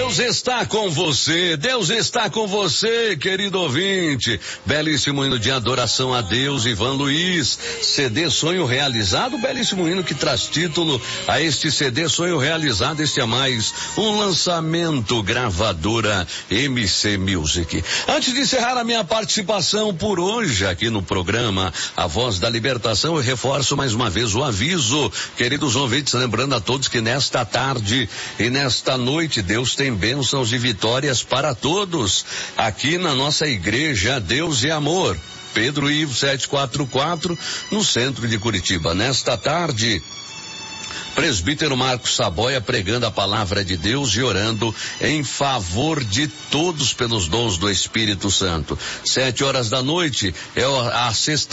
Deus está com você, Deus está com você, querido ouvinte. Belíssimo hino de adoração a Deus, Ivan Luiz. CD Sonho Realizado, belíssimo hino que traz título a este CD Sonho Realizado. Este é mais um lançamento, gravadora MC Music. Antes de encerrar a minha participação por hoje aqui no programa A Voz da Libertação, eu reforço mais uma vez o aviso, queridos ouvintes, lembrando a todos que nesta tarde e nesta noite Deus tem bênçãos e vitórias para todos aqui na nossa igreja Deus e Amor, Pedro Ivo 744, no centro de Curitiba. Nesta tarde, presbítero Marcos Saboia pregando a palavra de Deus e orando em favor de todos pelos dons do Espírito Santo. 7 horas da noite é a sexta